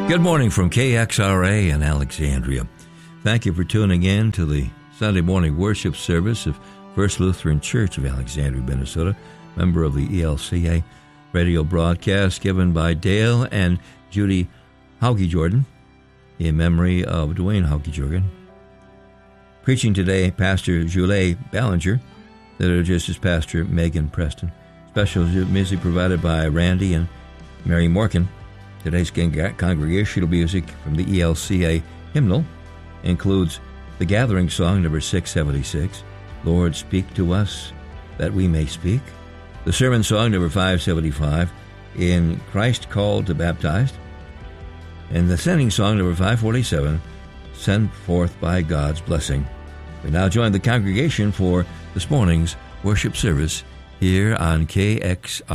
Good morning from KXRA in Alexandria. Thank you for tuning in to the Sunday morning worship service of First Lutheran Church of Alexandria, Minnesota, member of the ELCA radio broadcast given by Dale and Judy Hauge Jordan in memory of Dwayne Hauge Jordan. Preaching today, Pastor Julie Ballinger, liturgist is Pastor Megan Preston. Special music provided by Randy and Mary Morgan. Today's congregational music from the ELCA hymnal includes the gathering song number 676, Lord, Speak to Us That We May Speak, the sermon song number 575, In Christ Called to Baptized, and the sending song number 547, Sent Forth by God's Blessing. We now join the congregation for this morning's worship service here on KXRA.